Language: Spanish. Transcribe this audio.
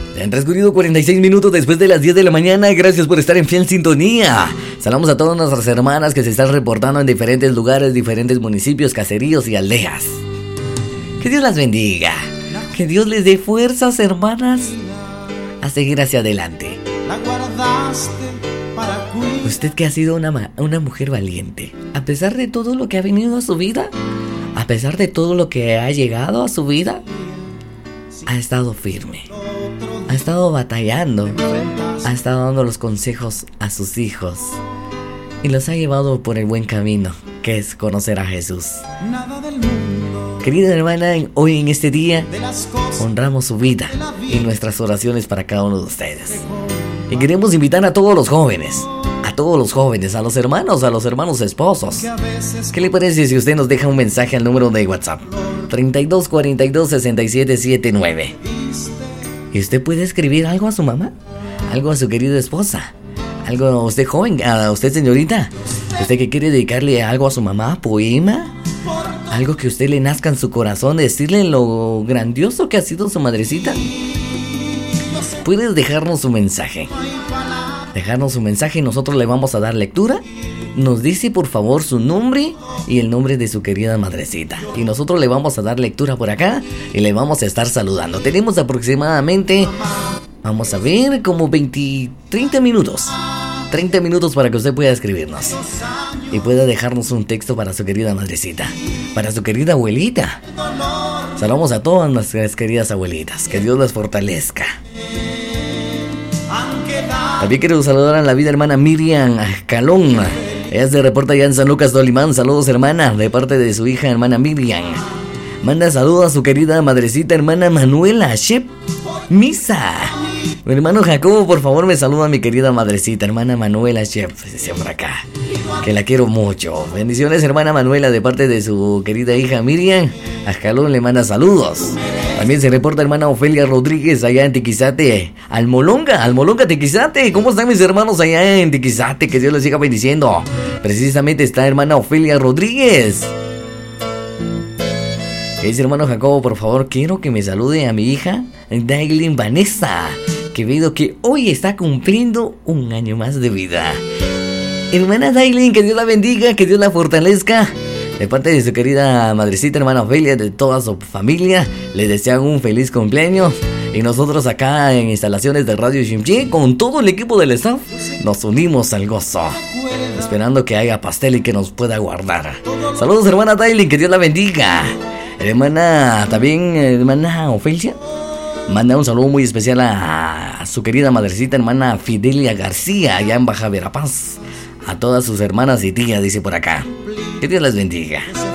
Se han transcurrido 46 minutos después de las 10 de la mañana. Gracias por estar en fiel sintonía. Saludamos a todas nuestras hermanas que se están reportando en diferentes lugares, diferentes municipios, caseríos y aldeas. Que Dios las bendiga. Que Dios les dé fuerzas, hermanas, a seguir hacia adelante. Usted que ha sido una mujer valiente, a pesar de todo lo que ha venido a su vida, a pesar de todo lo que ha llegado a su vida, ha estado firme, ha estado batallando, ha estado dando los consejos a sus hijos y los ha llevado por el buen camino, que es conocer a Jesús. Querida hermana, hoy en este día honramos su vida y nuestras oraciones para cada uno de ustedes. Y queremos invitar a todos los jóvenes, a los hermanos esposos. ¿Qué le parece si usted nos deja un mensaje al número de WhatsApp? 3242-6779. Y usted puede escribir algo a su mamá, algo a su querida esposa, algo a usted joven, a usted señorita. Usted que quiere dedicarle algo a su mamá, poema, algo que a usted le nazca en su corazón, decirle lo grandioso que ha sido su madrecita. Puedes dejarnos un mensaje. Y nosotros le vamos a dar lectura. Nos dice por favor su nombre y el nombre de su querida madrecita. Y nosotros le vamos a dar lectura por acá y le vamos a estar saludando. Tenemos aproximadamente, vamos a ver, como 30 minutos. 30 minutos para que usted pueda escribirnos y pueda dejarnos un texto para su querida madrecita, para su querida abuelita. Saludamos a todas nuestras queridas abuelitas. Que Dios las fortalezca. También quiero saludar a la vida hermana Miriam Calón. Ella se reporta allá en San Lucas de Olimán. Saludos, hermana, de parte de su hija hermana Miriam. Manda saludos a su querida madrecita hermana Manuela Shep Misa. Mi hermano Jacobo, por favor, me saluda a mi querida madrecita hermana Manuela Shep, siempre acá, que la quiero mucho. Bendiciones, hermana Manuela, de parte de su querida hija Miriam. A Calón le manda saludos. También se reporta hermana Ofelia Rodríguez allá en Tiquizate, Almolonga, Tiquizate. ¿Cómo están mis hermanos allá en Tiquizate? Que Dios les siga bendiciendo. Precisamente está hermana Ofelia Rodríguez. ¿Qué dice hermano Jacobo? Por favor, quiero que me salude a mi hija Dailin Vanessa, que veo que hoy está cumpliendo un año más de vida. Hermana Dailin, que Dios la bendiga, que Dios la fortalezca. De parte de su querida madrecita hermana Ofelia, de toda su familia, les desean un feliz cumpleaños. Y nosotros acá en instalaciones de Radio Shimchi, con todo el equipo del staff, nos unimos al gozo, esperando que haya pastel y que nos pueda guardar. Saludos hermana Dailin, que Dios la bendiga. Hermana Ofelia manda un saludo muy especial a su querida madrecita hermana Fidelia García, allá en Baja Verapaz. A todas sus hermanas y tías, dice por acá. Que Dios las bendiga.